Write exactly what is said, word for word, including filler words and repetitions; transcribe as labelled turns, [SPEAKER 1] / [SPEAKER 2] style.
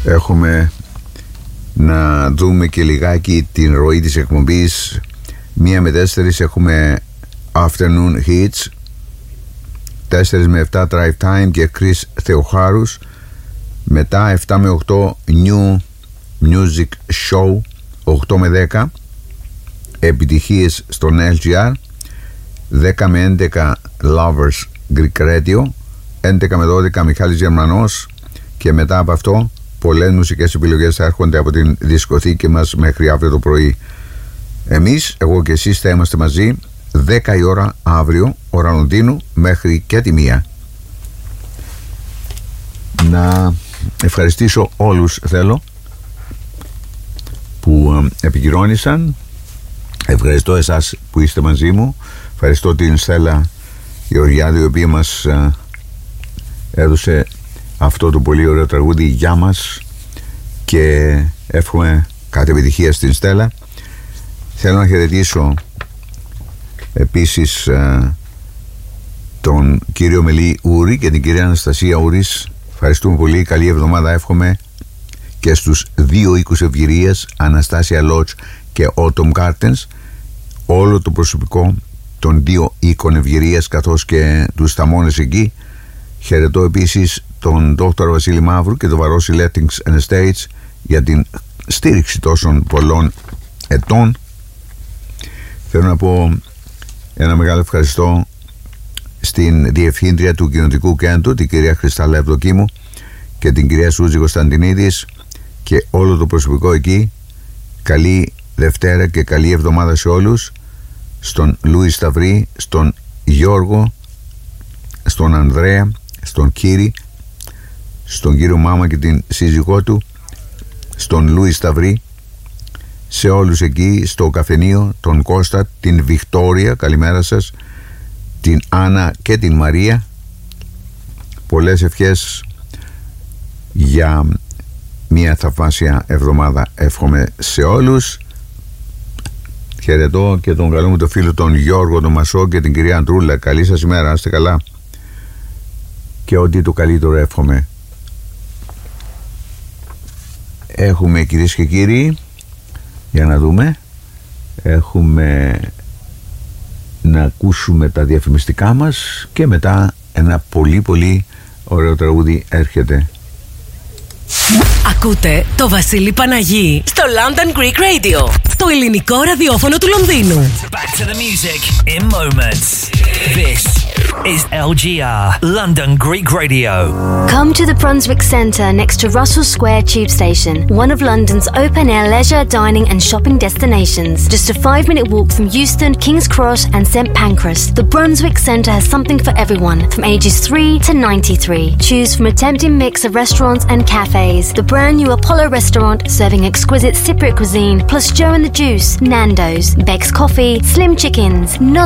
[SPEAKER 1] Έχουμε να δούμε και λιγάκι την ροή της εκπομπής. Μία με τέσσερις έχουμε Afternoon Hits, τέσσερις με επτά Drive Time και Chris Θεοχάρους. Μετά επτά με οκτώ New Music Show, οκτώ με δέκα επιτυχίες στον L G R, δέκα με έντεκα Lovers Greek Radio, έντεκα με δώδεκα Μιχάλης Γερμανός. Και μετά από αυτό πολλές μουσικές επιλογές θα έρχονται από την δισκοθήκη μας μέχρι αύριο το πρωί. Εμείς, εγώ και εσείς θα είμαστε μαζί δέκα η ώρα αύριο, ώρα Λονδίνου, μέχρι και τη μία. Να ευχαριστήσω όλους θέλω που επικοινώνησαν. Ευχαριστώ εσάς που είστε μαζί μου. Ευχαριστώ την Στέλλα Γεωργιάδη, η οποία μας έδωσε αυτό το πολύ ωραίο τραγούδι για μας, και εύχομαι κάθε επιτυχία στην Στέλλα. Θέλω να χαιρετήσω επίσης τον κύριο Μελή Ούρη και την κυρία Αναστασία Ούρης. Ευχαριστούμε πολύ, καλή εβδομάδα εύχομαι και στους δύο οίκους ευγυρίας, Αναστάσια Λότς και Autumn Gardens, όλο το προσωπικό των δύο οίκων ευγυρίας καθώς και τους θαμώνες εκεί. Χαιρετώ επίσης τον Δόκτωρο Βασίλη Μαύρου και το Βαρόσι Lettings and Estates για την στήριξη τόσων πολλών ετών. Θέλω να πω ένα μεγάλο ευχαριστώ στην Διευθύντρια του Κοινοτικού Κέντρου, την κυρία Χριστάλα Ευδοκίμου, και την κυρία Σούζη Κωνσταντινίδης και όλο το προσωπικό εκεί. Καλή Δευτέρα και καλή εβδομάδα σε όλους. Στον Λούι Σταυρή, στον Γιώργο, στον Ανδρέα, στον Κύρι, στον κύριο Μάμα και την σύζυγό του, στον Λούι Σταυρή, σε όλους εκεί, στο καφενείο, τον Κώστα, την Βικτόρια, καλημέρα σας, την Άννα και την Μαρία. Πολλές ευχές για μια θαυμάσια εβδομάδα εύχομαι σε όλους. Χαιρετώ και τον καλό μου το φίλο τον Γιώργο τον Μασό και την κυρία Αντρούλα. Καλή σας ημέρα, είστε καλά και ό,τι το καλύτερο εύχομαι. Έχουμε, κυρίες και κύριοι, για να δούμε, έχουμε να ακούσουμε τα διαφημιστικά μας και μετά ένα πολύ πολύ ωραίο τραγούδι έρχεται.
[SPEAKER 2] Ακούτε το Βασίλη Παναγί στο London Greek Radio, το ελληνικό ραδιόφωνο του Λονδίνου.
[SPEAKER 3] Back to the music in moments. This is L G R London Greek Radio.
[SPEAKER 4] Come to the Brunswick Centre next to Russell Square Tube Station, one of London's open-air leisure, dining and shopping destinations. Just a five-minute walk from Euston, King's Cross and St Pancras, the Brunswick Centre has something for everyone from ages three to ninety-three. Choose from a tempting mix of restaurants and cafes. The brand new Apollo restaurant serving exquisite Cypriot cuisine, plus Joe and the Juice, Nando's, Beck's Coffee, Slim Chickens,